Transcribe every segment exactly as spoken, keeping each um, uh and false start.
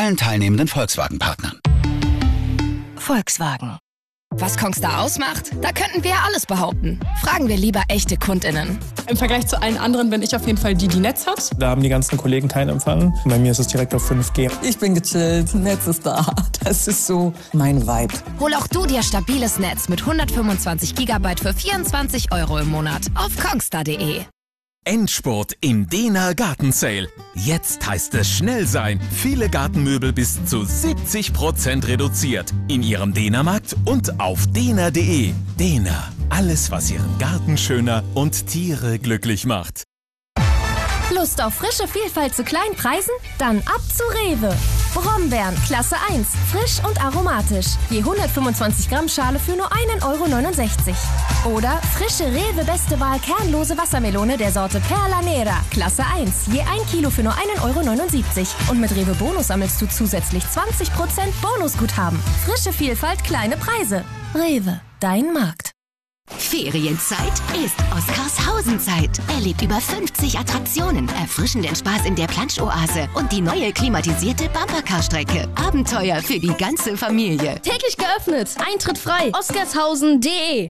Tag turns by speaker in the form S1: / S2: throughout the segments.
S1: allen teilnehmenden Volkswagen-Partnern.
S2: Volkswagen. Was Kongstar ausmacht? Da könnten wir ja alles behaupten. Fragen wir lieber echte KundInnen.
S3: Im Vergleich zu allen anderen bin ich auf jeden Fall die, die Netz hat.
S4: Da haben die ganzen Kollegen keinen Empfang. Bei mir ist es direkt auf fünf G.
S5: Ich bin gechillt, Netz ist da. Das ist so mein Vibe.
S2: Hol auch du dir stabiles Netz mit hundertfünfundzwanzig Gigabyte für vierundzwanzig Euro im Monat auf kongstar punkt de.
S6: Endspurt im Dehner Gartensale. Jetzt heißt es schnell sein. Viele Gartenmöbel bis zu siebzig Prozent reduziert. In Ihrem Dehnermarkt und auf dehner punkt de. Dehner. Alles, was Ihren Garten schöner und Tiere glücklich macht.
S7: Lust auf frische Vielfalt zu kleinen Preisen? Dann ab zu Rewe. Brombeeren, Klasse eins, frisch und aromatisch. Je hundertfünfundzwanzig Gramm Schale für nur einen Euro neunundsechzig. Oder frische Rewe Beste Wahl kernlose Wassermelone der Sorte Perla Nera, Klasse eins. Je ein Kilo für nur einen Euro neunundsiebzig. Und mit Rewe Bonus sammelst du zusätzlich zwanzig Prozent Bonusguthaben. Frische Vielfalt, kleine Preise. Rewe, dein Markt.
S8: Ferienzeit ist Oskarshausen-Zeit. Erlebt über fünfzig Attraktionen, erfrischenden Spaß in der Plansch-Oase und die neue klimatisierte Bumpercar-Strecke. Abenteuer für die ganze Familie.
S7: Täglich geöffnet, Eintritt frei. oskarshausen punkt de.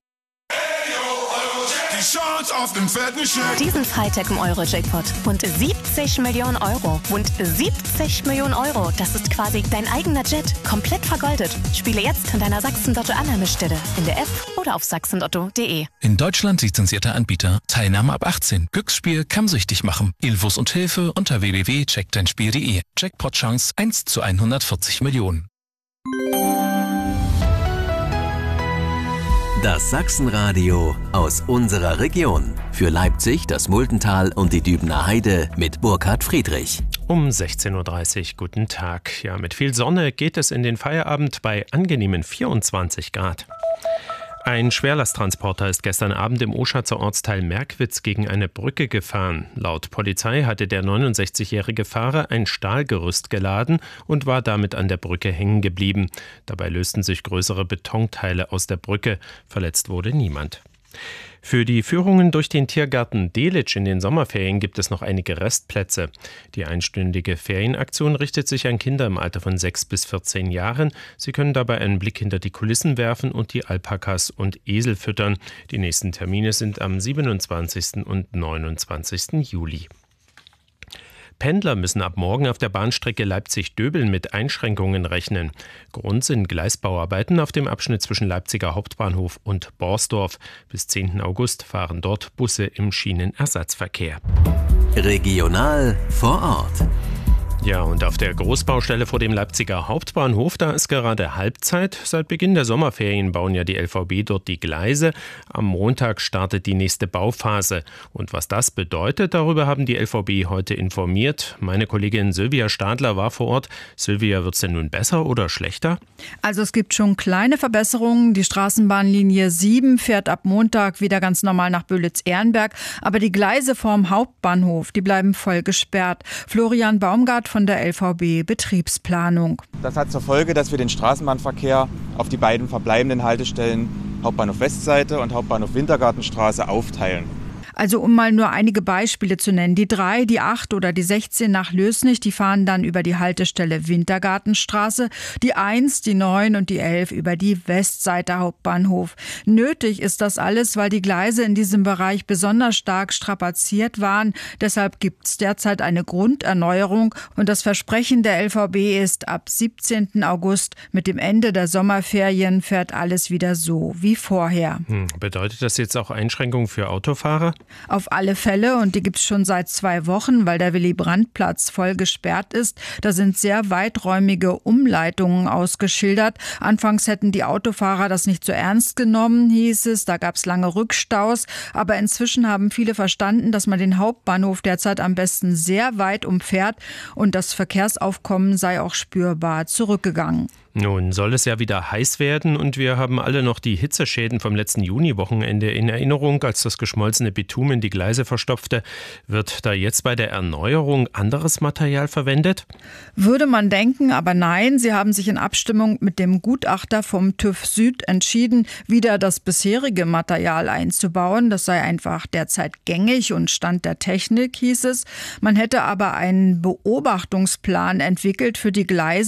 S9: Die Chance auf den fetten Scheck.
S10: Diesen Freitag im Euro-Jackpot. Rund siebzig Millionen Euro. Rund siebzig Millionen Euro. Das ist quasi dein eigener Jet. Komplett vergoldet. Spiele jetzt an deiner Sachsen-Lotto-Annahmestelle. In der App oder auf sachsen-lotto punkt de.
S11: In Deutschland lizenzierter Anbieter. Teilnahme ab achtzehn. Glücksspiel kann süchtig machen. Infos und Hilfe unter w w w punkt check dein spiel punkt de. Jackpot-Chance eins zu hundertvierzig Millionen.
S12: Das Sachsenradio aus unserer Region. Für Leipzig, das Multental und die Dübener Heide mit Burkhard Friedrich.
S13: Um sechzehn Uhr dreißig, guten Tag. Ja, mit viel Sonne geht es in den Feierabend bei angenehmen vierundzwanzig Grad. Ein Schwerlasttransporter ist gestern Abend im Oschatzer Ortsteil Merkwitz gegen eine Brücke gefahren. Laut Polizei hatte der neunundsechzigjährige Fahrer ein Stahlgerüst geladen und war damit an der Brücke hängen geblieben. Dabei lösten sich größere Betonteile aus der Brücke. Verletzt wurde niemand. Für die Führungen durch den Tiergarten Delitzsch in den Sommerferien gibt es noch einige Restplätze. Die einstündige Ferienaktion richtet sich an Kinder im Alter von sechs bis vierzehn Jahren. Sie können dabei einen Blick hinter die Kulissen werfen und die Alpakas und Esel füttern. Die nächsten Termine sind am siebenundzwanzigsten und neunundzwanzigsten Juli. Pendler müssen ab morgen auf der Bahnstrecke Leipzig-Döbeln mit Einschränkungen rechnen. Grund sind Gleisbauarbeiten auf dem Abschnitt zwischen Leipziger Hauptbahnhof und Borsdorf. Bis zehnten August fahren dort Busse im Schienenersatzverkehr.
S12: Regional vor Ort.
S13: Ja, und auf der Großbaustelle vor dem Leipziger Hauptbahnhof, da ist gerade Halbzeit. Seit Beginn der Sommerferien bauen ja die L V B dort die Gleise. Am Montag startet die nächste Bauphase. Und was das bedeutet, darüber haben die L V B heute informiert. Meine Kollegin Sylvia Stadler war vor Ort. Sylvia, wird es denn nun besser oder schlechter?
S14: Also es gibt schon kleine Verbesserungen. Die Straßenbahnlinie sieben fährt ab Montag wieder ganz normal nach Böhlitz-Ehrenberg. Aber die Gleise vorm Hauptbahnhof, die bleiben voll gesperrt. Florian Baumgart von der L V B Betriebsplanung.
S15: Das hat zur Folge, dass wir den Straßenbahnverkehr auf die beiden verbleibenden Haltestellen Hauptbahnhof Westseite und Hauptbahnhof Wintergartenstraße aufteilen.
S14: Also um mal nur einige Beispiele zu nennen. Die drei, die acht oder die sechzehn nach Lößnich, die fahren dann über die Haltestelle Wintergartenstraße. Die eins, die neun und die elf über die Westseite Hauptbahnhof. Nötig ist das alles, weil die Gleise in diesem Bereich besonders stark strapaziert waren. Deshalb gibt es derzeit eine Grunderneuerung. Und das Versprechen der L V B ist, ab siebzehnten August mit dem Ende der Sommerferien fährt alles wieder so wie vorher.
S13: Hm, bedeutet das jetzt auch Einschränkungen für Autofahrer?
S14: Auf alle Fälle, und die gibt es schon seit zwei Wochen, weil der Willy-Brandt-Platz voll gesperrt ist. Da sind sehr weiträumige Umleitungen ausgeschildert. Anfangs hätten die Autofahrer das nicht so ernst genommen, hieß es. Da gab es lange Rückstaus. Aber inzwischen haben viele verstanden, dass man den Hauptbahnhof derzeit am besten sehr weit umfährt und das Verkehrsaufkommen sei auch spürbar zurückgegangen.
S13: Nun soll es ja wieder heiß werden und wir haben alle noch die Hitzeschäden vom letzten Juniwochenende in Erinnerung, als das geschmolzene Bitumen die Gleise verstopfte. Wird da jetzt bei der Erneuerung anderes Material verwendet?
S14: Würde man denken, aber nein. Sie haben sich in Abstimmung mit dem Gutachter vom TÜV Süd entschieden, wieder das bisherige Material einzubauen. Das sei einfach derzeit gängig und Stand der Technik, hieß es. Man hätte aber einen Beobachtungsplan entwickelt für die Gleise.